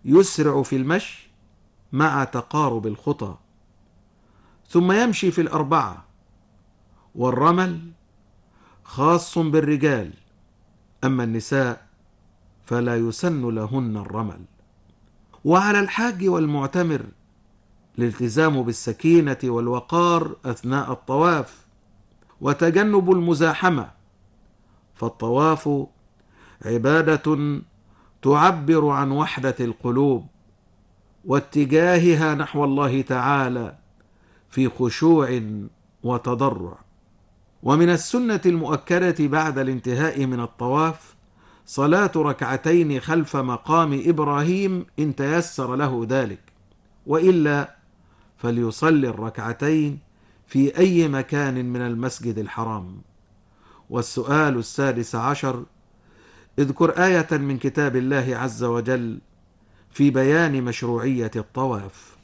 يسرع في المشي مع تقارب الخطى، ثم يمشي في الأربعة. والرمل خاص بالرجال، أما النساء فلا يسن لهن الرمل. وعلى الحاج والمعتمر الالتزام بالسكينة والوقار أثناء الطواف، وتجنب المزاحمة، فالطواف عبادة تعبر عن وحدة القلوب واتجاهها نحو الله تعالى في خشوع وتضرع. ومن السنة المؤكدة بعد الانتهاء من الطواف صلاة ركعتين خلف مقام إبراهيم إن تيسر له ذلك، وإلا فليصلي الركعتين في أي مكان من المسجد الحرام. والسؤال 16: اذكر آية من كتاب الله عز وجل في بيان مشروعية الطواف.